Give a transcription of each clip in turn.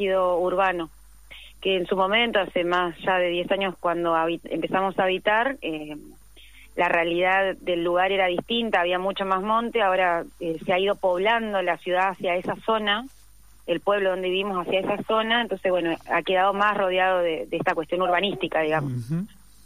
tejido urbano, que en su momento, hace más ya de 10 años, cuando empezamos a habitar, la realidad del lugar era distinta, había mucho más monte. Ahora se ha ido poblando la ciudad hacia esa zona, el pueblo donde vivimos hacia esa zona, entonces bueno, ha quedado más rodeado de esta cuestión urbanística, digamos. Uh-huh.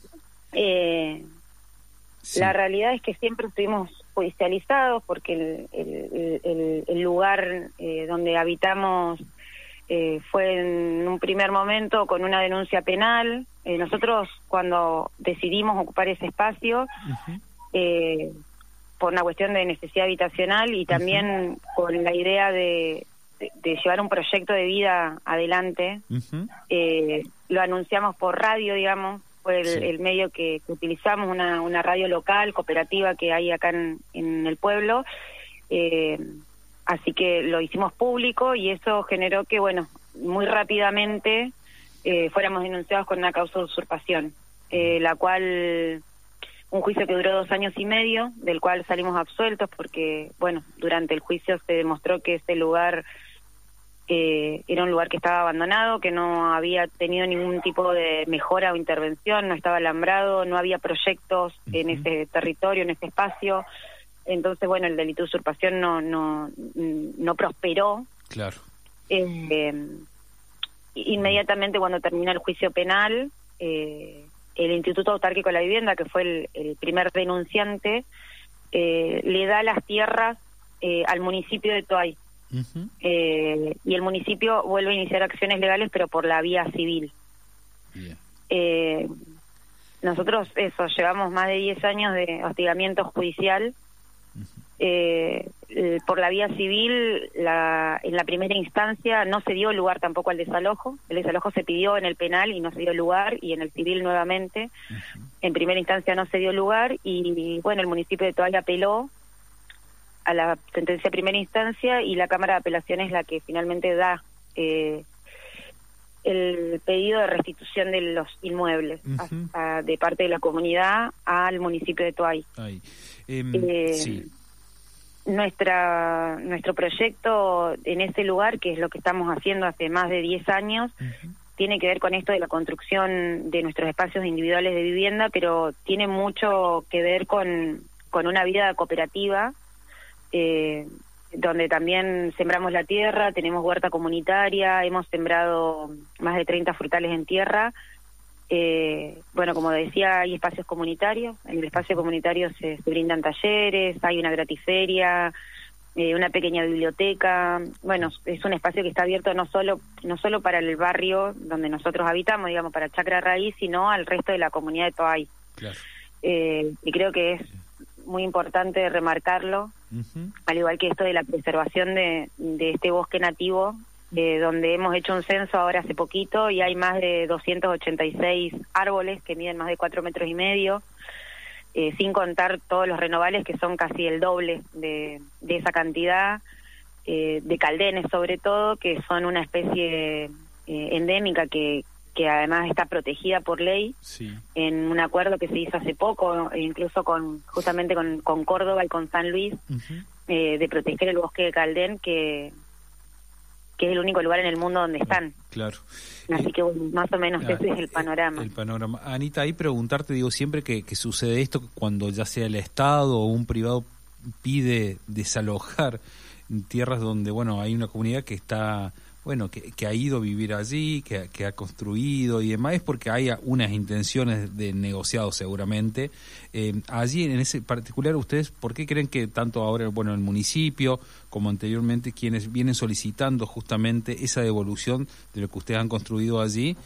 Sí. La realidad es que siempre estuvimos judicializados porque el lugar donde habitamos fue en un primer momento con una denuncia penal. Nosotros, cuando decidimos ocupar ese espacio, uh-huh, por una cuestión de necesidad habitacional y también uh-huh, con la idea de llevar un proyecto de vida adelante, uh-huh, lo anunciamos por radio, digamos. Fue el medio que utilizamos, una radio local, cooperativa que hay acá en el pueblo, así que lo hicimos público y eso generó que, bueno, muy rápidamente fuéramos denunciados con una causa de usurpación, la cual, un juicio que duró 2 años y medio, del cual salimos absueltos porque, bueno, durante el juicio se demostró que ese lugar era un lugar que estaba abandonado, que no había tenido ningún tipo de mejora o intervención, no estaba alambrado, no había proyectos uh-huh, en ese territorio, en ese espacio. Entonces, bueno, el delito de usurpación no prosperó. Claro. Inmediatamente cuando termina el juicio penal, el Instituto Autárquico de la Vivienda, que fue el primer denunciante, le da las tierras al municipio de Toay. Uh-huh. Y el municipio vuelve a iniciar acciones legales, pero por la vía civil. Yeah. Nosotros llevamos más de 10 años de hostigamiento judicial. Uh-huh. Por la vía civil, en la primera instancia no se dio lugar tampoco al desalojo. El desalojo se pidió en el penal y no se dio lugar, y en el civil nuevamente. Uh-huh. En primera instancia no se dio lugar y bueno, el municipio de Toay apeló a la sentencia de primera instancia y la Cámara de Apelaciones es la que finalmente da el pedido de restitución de los inmuebles, uh-huh, de parte de la comunidad al municipio de Toay. Sí. Nuestro proyecto en ese lugar, que es lo que estamos haciendo hace más de 10 años, uh-huh, tiene que ver con esto de la construcción de nuestros espacios individuales de vivienda, pero tiene mucho que ver con una vida cooperativa, donde también sembramos la tierra, tenemos huerta comunitaria, hemos sembrado más de 30 frutales en tierra. Bueno, como decía, hay espacios comunitarios. En el espacio comunitario se brindan talleres, hay una gratiferia, una pequeña biblioteca. Bueno, es un espacio que está abierto no solo para el barrio donde nosotros habitamos, digamos, para Chacra Raíz, sino al resto de la comunidad de Toay. Claro. Y creo que es muy importante remarcarlo, uh-huh, al igual que esto de la preservación de este bosque nativo, donde hemos hecho un censo ahora hace poquito y hay más de 286 árboles que miden más de 4,5 metros, sin contar todos los renovales, que son casi el doble de esa cantidad, de caldenes sobre todo, que son una especie endémica que además está protegida por ley, sí, en un acuerdo que se hizo hace poco, incluso justamente con Córdoba y con San Luis, uh-huh, de proteger el bosque de Caldén, que es el único lugar en el mundo donde están. Claro. Así que bueno, más o menos ese es el panorama. El panorama. Anita, ahí preguntarte, digo, siempre que sucede esto, cuando ya sea el Estado o un privado pide desalojar tierras donde, bueno, hay una comunidad que está, bueno, que ha ido a vivir allí, que ha construido y demás, es porque hay unas intenciones de negociado seguramente. Allí, en ese particular, ustedes, ¿por qué creen que tanto ahora, bueno, el municipio como anteriormente, quienes vienen solicitando justamente esa devolución de lo que ustedes han construido allí,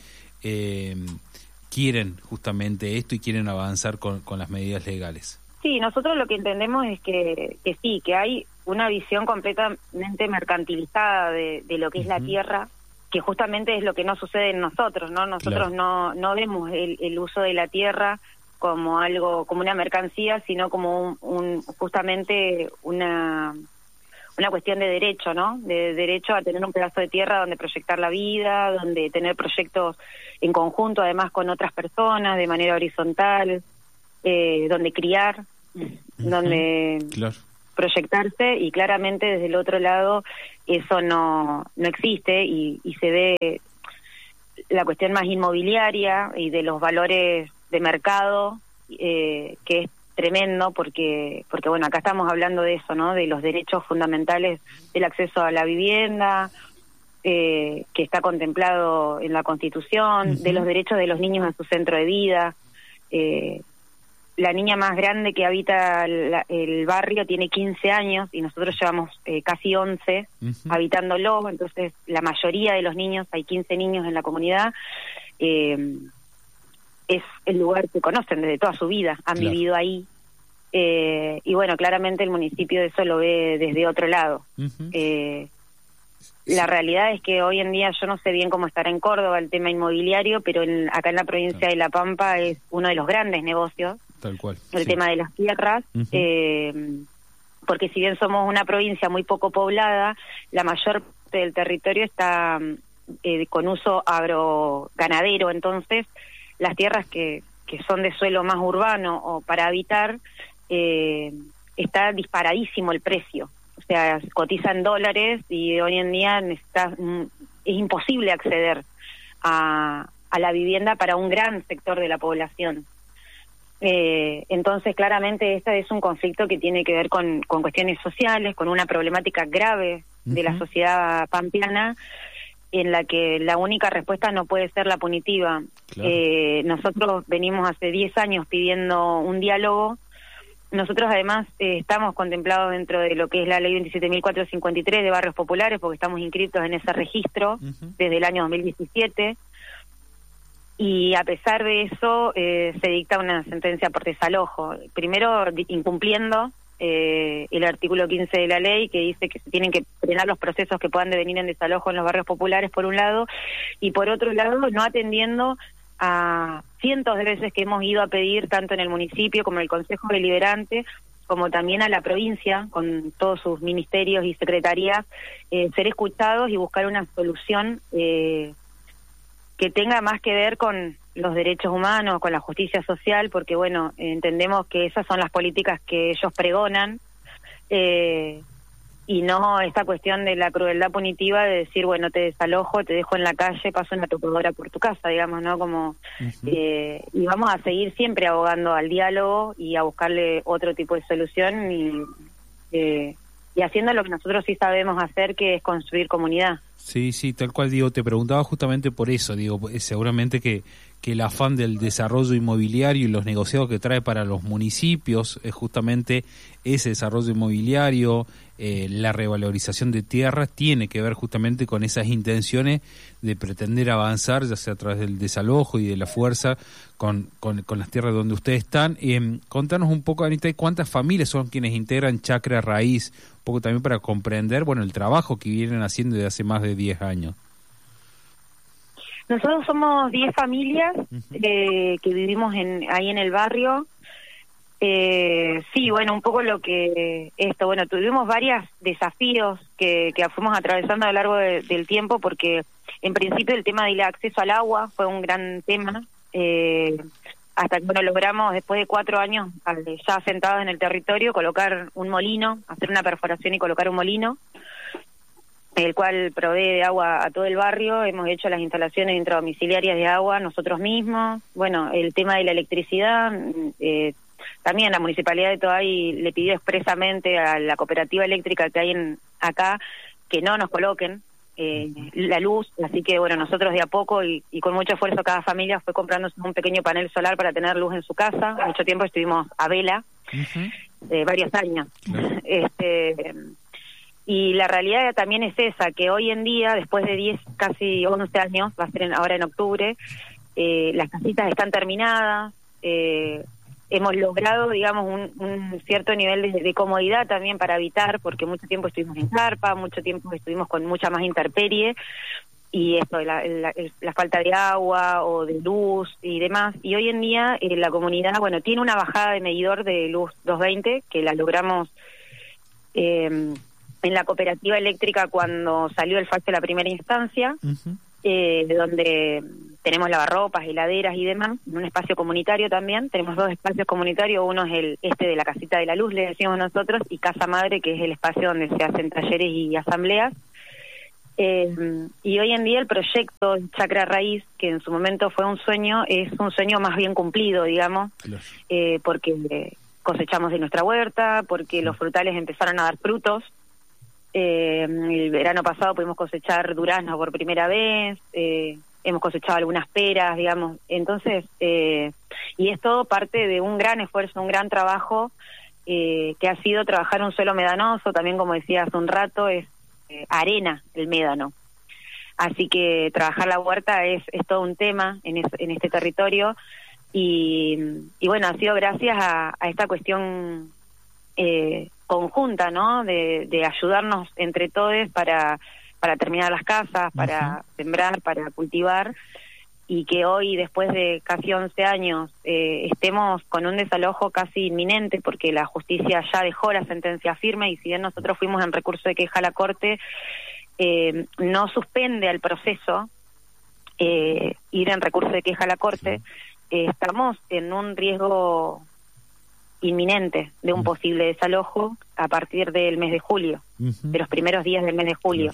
quieren justamente esto y quieren avanzar con las medidas legales? Sí, nosotros lo que entendemos es que sí, que hay una visión completamente mercantilizada de lo que es, uh-huh, la tierra, que justamente es lo que no sucede en nosotros, ¿no? Nosotros, claro, no vemos el uso de la tierra como algo, como una mercancía, sino como justamente una cuestión de derecho, ¿no? De derecho a tener un pedazo de tierra donde proyectar la vida, donde tener proyectos en conjunto, además con otras personas, de manera horizontal, donde criar, uh-huh, donde, claro, proyectarse, y claramente desde el otro lado eso no existe, y se ve la cuestión más inmobiliaria y de los valores de mercado, que es tremendo, porque bueno, acá estamos hablando de eso, ¿no? De los derechos fundamentales del acceso a la vivienda, que está contemplado en la Constitución, de los derechos de los niños a su centro de vida. La niña más grande que habita el barrio tiene 15 años y nosotros llevamos casi 11 habitándolo, entonces la mayoría de los niños, hay 15 niños en la comunidad, es el lugar que conocen desde toda su vida, han vivido ahí, y bueno, claramente el municipio eso lo ve desde otro lado. La realidad es que hoy en día yo no sé bien cómo estará en Córdoba el tema inmobiliario, pero acá en la provincia de La Pampa es uno de los grandes negocios, tal cual, el tema de las tierras, porque si bien somos una provincia muy poco poblada, la mayor parte del territorio está con uso agroganadero, entonces las tierras que son de suelo más urbano o para habitar, está disparadísimo el precio. O sea, cotiza en dólares y hoy en día es imposible acceder a la vivienda para un gran sector de la población. Entonces, claramente, este es un conflicto que tiene que ver con cuestiones sociales, con una problemática grave de la sociedad pampeana, en la que la única respuesta no puede ser la punitiva. Claro. Nosotros venimos hace 10 años pidiendo un diálogo. Nosotros además estamos contemplados dentro de lo que es la ley 27.453 de barrios populares, porque estamos inscritos en ese registro desde el año 2017, y a pesar de eso se dicta una sentencia por desalojo, primero incumpliendo el artículo 15 de la ley, que dice que se tienen que frenar los procesos que puedan devenir en desalojo en los barrios populares, por un lado, y por otro lado no atendiendo a cientos de veces que hemos ido a pedir, tanto en el municipio como en el Consejo Deliberante, como también a la provincia, con todos sus ministerios y secretarías, ser escuchados y buscar una solución que tenga más que ver con los derechos humanos, con la justicia social, porque bueno, entendemos que esas son las políticas que ellos pregonan, y no esta cuestión de la crueldad punitiva de decir, bueno, te desalojo, te dejo en la calle, paso una topodora por tu casa, digamos, ¿no? Como y vamos a seguir siempre abogando al diálogo y a buscarle otro tipo de solución, y haciendo lo que nosotros sí sabemos hacer, que es construir comunidad. Sí, tal cual, digo, te preguntaba justamente por eso, digo, seguramente que el afán del desarrollo inmobiliario y los negociados que trae para los municipios es justamente ese desarrollo inmobiliario, la revalorización de tierras, tiene que ver justamente con esas intenciones de pretender avanzar, ya sea a través del desalojo y de la fuerza, con las tierras donde ustedes están. Contanos un poco, Anita, ¿cuántas familias son quienes integran Chacra Raíz? Un poco también para comprender, bueno, el trabajo que vienen haciendo desde hace más de 10 años. Nosotros somos 10 familias que vivimos ahí en el barrio. Sí, bueno, un poco bueno, tuvimos varios desafíos que fuimos atravesando a lo largo del tiempo, porque en principio el tema del acceso al agua fue un gran tema, hasta que bueno, logramos, después de 4 años ya asentados en el territorio, colocar un molino, hacer una perforación y colocar un molino, el cual provee de agua a todo el barrio. Hemos hecho las instalaciones intradomiciliarias de agua nosotros mismos. Bueno, el tema de la electricidad, también la Municipalidad de Toay le pidió expresamente a la cooperativa eléctrica que hay acá que no nos coloquen la luz, así que bueno, nosotros de a poco y con mucho esfuerzo cada familia fue comprándose un pequeño panel solar para tener luz en su casa. Mucho tiempo estuvimos a vela, varios años. Y la realidad también es esa, que hoy en día, después de 10, casi 11 años, va a ser ahora en octubre, las casitas están terminadas, hemos logrado, digamos, un cierto nivel de comodidad también para habitar, porque mucho tiempo estuvimos en carpa, mucho tiempo estuvimos con mucha más intemperie, y esto, la falta de agua o de luz y demás. Y hoy en día la comunidad, bueno, tiene una bajada de medidor de luz 220, que la logramos en la cooperativa eléctrica cuando salió el fallo de la primera instancia, donde tenemos lavarropas, heladeras y demás, un espacio comunitario también. Tenemos 2 espacios comunitarios, uno es de la Casita de la Luz, le decimos nosotros, y Casa Madre, que es el espacio donde se hacen talleres y asambleas. Y hoy en día el proyecto Chacra Raíz, que en su momento fue un sueño, es un sueño más bien cumplido, digamos, Claro. Porque cosechamos de nuestra huerta, porque los frutales empezaron a dar frutos. El verano pasado pudimos cosechar durazno por primera vez, hemos cosechado algunas peras, digamos. Entonces, y es todo parte de un gran esfuerzo, un gran trabajo, que ha sido trabajar un suelo medanoso, también como decía hace un rato, es arena el médano. Así que trabajar la huerta es todo un tema en este territorio, y bueno, ha sido gracias a esta cuestión conjunta, ¿no? De ayudarnos entre todos para terminar las casas, para sembrar, para cultivar, y que hoy, después de casi 11 años, estemos con un desalojo casi inminente, porque la justicia ya dejó la sentencia firme, y si bien nosotros fuimos en recurso de queja a la Corte, no suspende al proceso ir en recurso de queja a la Corte. Estamos en un riesgo inminente de un posible desalojo a partir del mes de julio, de los primeros días del mes de julio.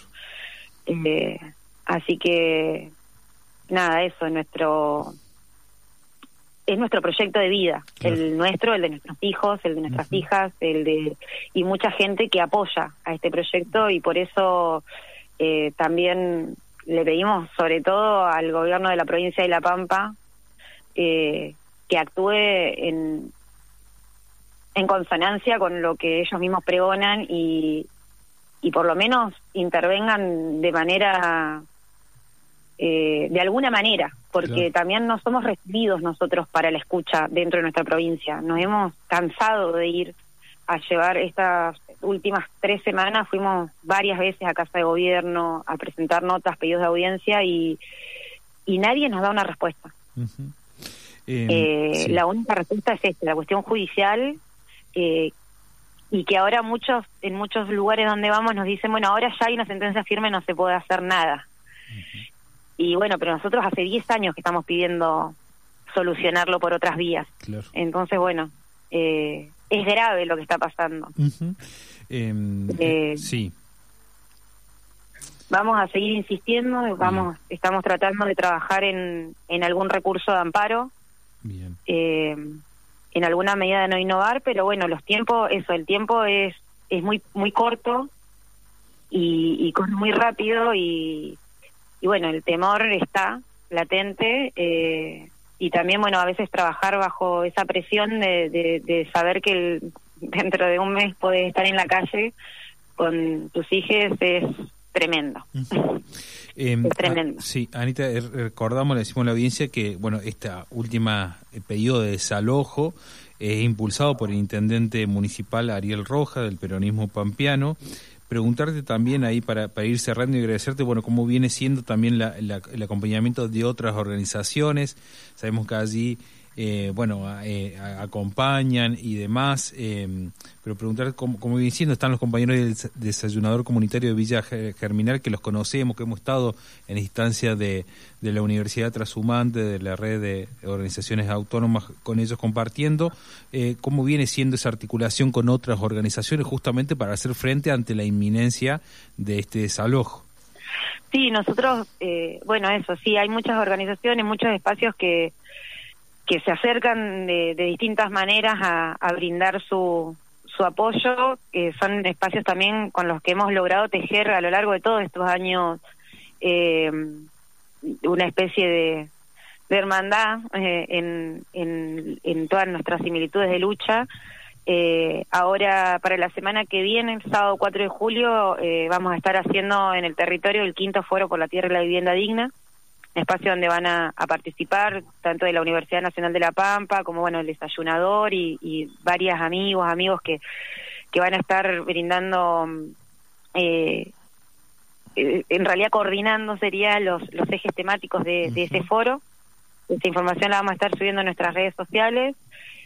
Así que nada, eso es nuestro proyecto de vida, el nuestro, el de nuestros hijos, el de nuestras hijas, y mucha gente que apoya a este proyecto, y por eso también le pedimos sobre todo al gobierno de la provincia de La Pampa que actúe en consonancia con lo que ellos mismos pregonan, y por lo menos intervengan de manera, de alguna manera, porque también no somos recibidos nosotros para la escucha dentro de nuestra provincia. Nos hemos cansado de ir a llevar estas últimas 3 semanas, fuimos varias veces a Casa de Gobierno a presentar notas, pedidos de audiencia, y nadie nos da una respuesta. La única respuesta es esta, la cuestión judicial, y que ahora en muchos lugares donde vamos nos dicen, bueno, ahora ya hay una sentencia firme, no se puede hacer nada. Y bueno, pero nosotros hace 10 años que estamos pidiendo solucionarlo por otras vías. Claro. Entonces, bueno, es grave lo que está pasando. Sí. Vamos a seguir insistiendo, estamos tratando de trabajar en algún recurso de amparo. Bien. En alguna medida de no innovar, pero bueno, el tiempo es muy muy corto, y corre muy rápido, y bueno, el temor está latente, y también, bueno, a veces trabajar bajo esa presión de saber que dentro de un mes podés estar en la calle con tus hijos es tremendo. Es tremendo. Sí, Anita, recordamos, le decimos a la audiencia que, bueno, esta última pedido de desalojo es impulsado por el intendente municipal Ariel Roja, del peronismo pampeano. Preguntarte también ahí para ir cerrando y agradecerte, bueno, cómo viene siendo también el acompañamiento de otras organizaciones. Sabemos que allí acompañan y demás, pero preguntar cómo viene siendo. Están los compañeros del desayunador comunitario de Villa Germinal, que los conocemos, que hemos estado en instancia de la Universidad Trashumante, de la red de organizaciones autónomas, con ellos compartiendo. ¿Cómo viene siendo esa articulación con otras organizaciones justamente para hacer frente ante la inminencia de este desalojo? Sí, nosotros, eso, sí, hay muchas organizaciones, muchos espacios que se acercan de distintas maneras a brindar su apoyo, que son espacios también con los que hemos logrado tejer a lo largo de todos estos años una especie de hermandad en todas nuestras similitudes de lucha. Ahora, para la semana que viene, el sábado 4 de julio, vamos a estar haciendo en el territorio el 5º Foro por la Tierra y la Vivienda Digna, espacio donde van a participar tanto de la Universidad Nacional de La Pampa como, bueno, el desayunador y varios amigos que van a estar brindando, en realidad coordinando sería los ejes temáticos de ese foro. Esta información la vamos a estar subiendo en nuestras redes sociales.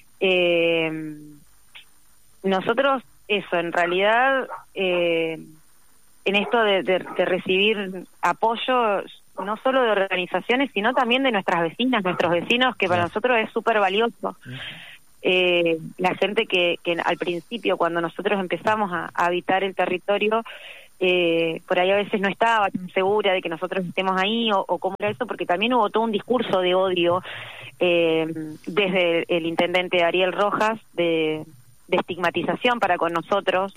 Nosotros, eso, en realidad, en esto de recibir apoyo, no solo de organizaciones, sino también de nuestras vecinas, nuestros vecinos, que para nosotros es súper valioso. La gente que al principio, cuando nosotros empezamos a habitar el territorio, por ahí a veces no estaba tan segura de que nosotros estemos ahí o cómo era eso, porque también hubo todo un discurso de odio desde el intendente Ariel Rojas de estigmatización para con nosotros,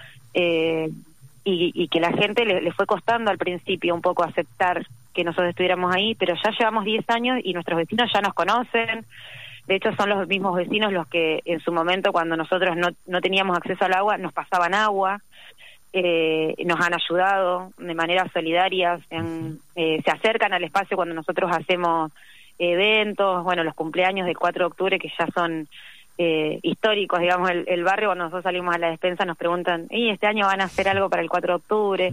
y que la gente le fue costando al principio un poco aceptar que nosotros estuviéramos ahí, pero ya llevamos 10 años y nuestros vecinos ya nos conocen. De hecho, son los mismos vecinos los que en su momento, cuando nosotros no teníamos acceso al agua, nos pasaban agua. Nos han ayudado de manera solidaria, se acercan al espacio cuando nosotros hacemos eventos, bueno, los cumpleaños del 4 de octubre que ya son históricos, digamos, el barrio, cuando nosotros salimos a la despensa nos preguntan, ¿este año van a hacer algo para el 4 de octubre?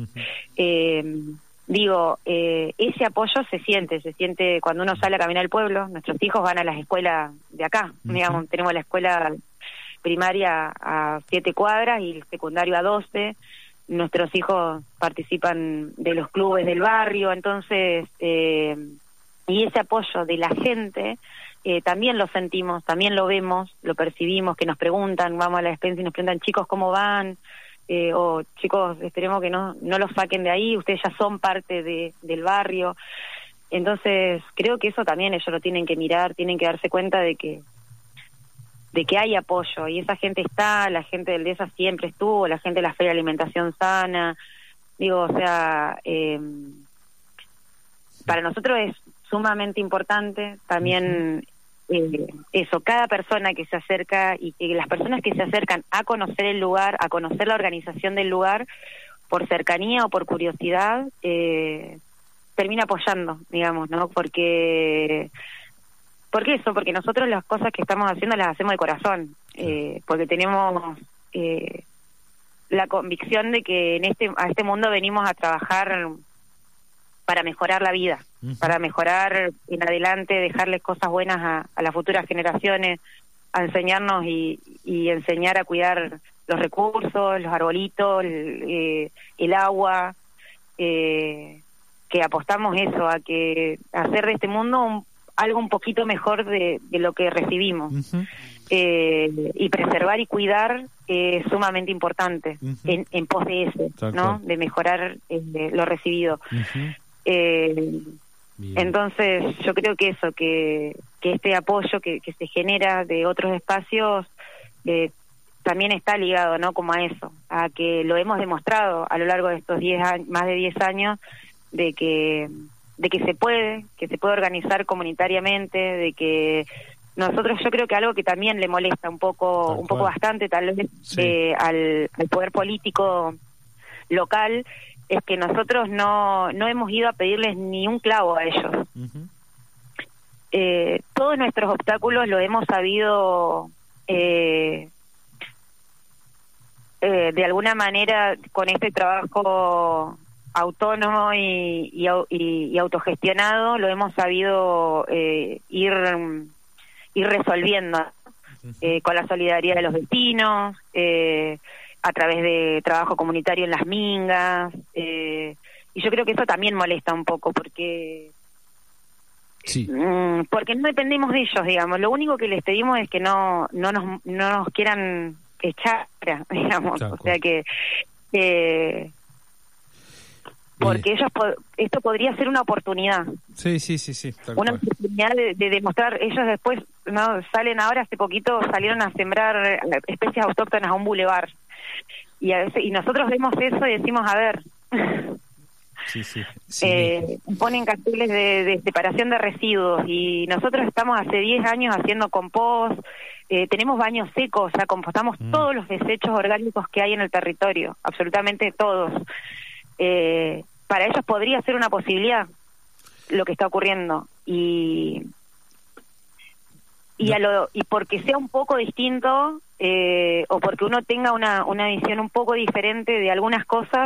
Ese apoyo se siente cuando uno sale a caminar al pueblo. Nuestros hijos van a las escuelas de acá, digamos, tenemos la escuela primaria a 7 cuadras y el secundario a 12. Nuestros hijos participan de los clubes del barrio, entonces, y ese apoyo de la gente también lo sentimos, también lo vemos, lo percibimos, que nos preguntan, vamos a la despensa y nos preguntan, chicos, ¿cómo van? O chicos, esperemos que no los saquen de ahí, ustedes ya son parte del barrio. Entonces, creo que eso también ellos lo tienen que mirar, tienen que darse cuenta de que hay apoyo, y esa gente está, la gente del DESA siempre estuvo, la gente de la Feria de Alimentación Sana, para nosotros es sumamente importante también eso, cada persona que se acerca y que las personas que se acercan a conocer el lugar, a conocer la organización del lugar, por cercanía o por curiosidad, termina apoyando, digamos, ¿no? Porque nosotros las cosas que estamos haciendo las hacemos de corazón, porque tenemos la convicción de que a este mundo venimos a trabajar para mejorar la vida, para mejorar en adelante, dejarles cosas buenas a las futuras generaciones, a enseñarnos y enseñar a cuidar los recursos, los arbolitos, el agua, que apostamos eso, a hacer de este mundo algo un poquito mejor de lo que recibimos. Y preservar y cuidar es sumamente importante en pos de eso, ¿no? De mejorar lo recibido. Entonces yo creo que eso, que este apoyo que se genera de otros espacios también está ligado, ¿no? Como a eso, a que lo hemos demostrado a lo largo de estos más de 10 años, de que se puede organizar comunitariamente, de que nosotros, yo creo que algo que también le molesta un poco bastante tal vez al poder político local, es que nosotros no hemos ido a pedirles ni un clavo a ellos. Todos nuestros obstáculos lo hemos sabido de alguna manera, con este trabajo autónomo y autogestionado, lo hemos sabido ir resolviendo con la solidaridad de los vecinos, a través de trabajo comunitario en las mingas, y yo creo que eso también molesta un poco, porque no dependemos de ellos, digamos. Lo único que les pedimos es que no nos quieran echar, digamos. O sea que porque esto podría ser una oportunidad. Sí. Una oportunidad de demostrar. Ellos después salen ahora, hace poquito salieron a sembrar especies autóctonas a un bulevar. Y nosotros vemos eso y decimos, a ver, ponen carteles de separación de residuos, y nosotros estamos hace 10 años haciendo compost, tenemos baños secos, o sea, compostamos todos los desechos orgánicos que hay en el territorio, absolutamente todos. Para ellos podría ser una posibilidad lo que está ocurriendo, y porque sea un poco distinto, o porque uno tenga una visión un poco diferente de algunas cosas,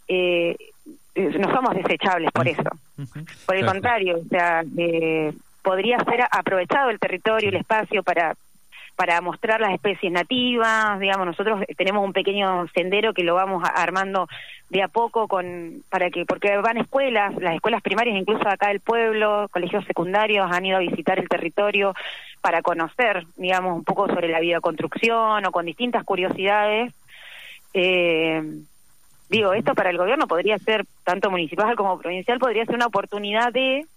no somos desechables por eso. Por el contrario, o sea, podría ser aprovechado el territorio, el espacio para para mostrar las especies nativas. Digamos, nosotros tenemos un pequeño sendero que lo vamos armando de a poco porque van escuelas, las escuelas primarias incluso acá del pueblo, colegios secundarios han ido a visitar el territorio para conocer, digamos, un poco sobre la bioconstrucción o con distintas curiosidades. Esto para el gobierno podría ser, tanto municipal como provincial, podría ser una oportunidad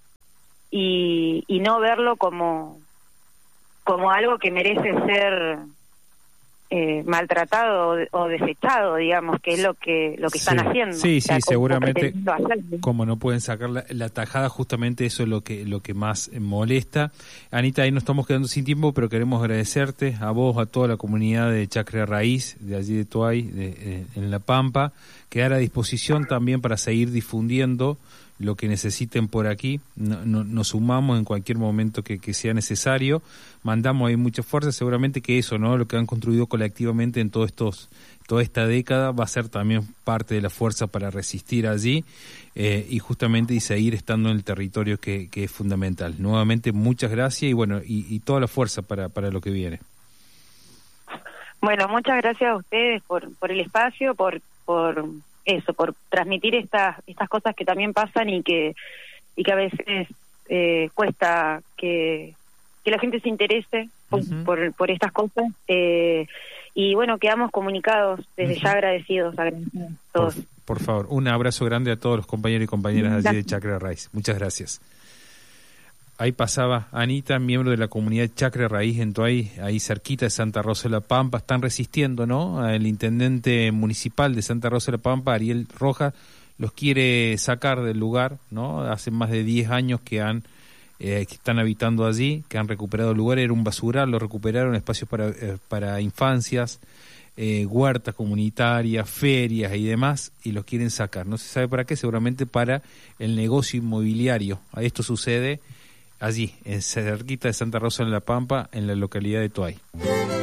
y no verlo como algo que merece ser maltratado o desechado, digamos, que es lo que están haciendo. Sí, seguramente, como no pueden sacar la tajada, justamente eso es lo que más molesta. Anita, ahí nos estamos quedando sin tiempo, pero queremos agradecerte a vos, a toda la comunidad de Chacra Raíz, de allí de Toay, en La Pampa, quedar a disposición también para seguir difundiendo lo que necesiten por aquí. Nos sumamos en cualquier momento que sea necesario, mandamos ahí mucha fuerza, seguramente que eso, ¿no?, lo que han construido colectivamente en toda esta década va a ser también parte de la fuerza para resistir allí y justamente y seguir estando en el territorio que es fundamental. Nuevamente muchas gracias y toda la fuerza para lo que viene. Bueno, muchas gracias a ustedes por el espacio, por transmitir estas cosas que también pasan y que a veces cuesta que la gente se interese por estas cosas. Y bueno, quedamos comunicados, desde ya agradecidos todos. Por favor, un abrazo grande a todos los compañeros y compañeras allí de Chacra Raíz. Muchas gracias. Ahí pasaba Anita, miembro de la comunidad Chacra Raíz en Toay, ahí cerquita de Santa Rosa de la Pampa. Están resistiendo, ¿no? El intendente municipal de Santa Rosa de la Pampa, Ariel Rojas, los quiere sacar del lugar, ¿no? Hace más de 10 años que están habitando allí, que han recuperado el lugar. Era un basural, lo recuperaron, espacios para infancias, huertas comunitarias, ferias y demás, y los quieren sacar. No se sabe para qué, seguramente para el negocio inmobiliario. Esto sucede allí, cerquita de Santa Rosa de la Pampa, en la localidad de Toay.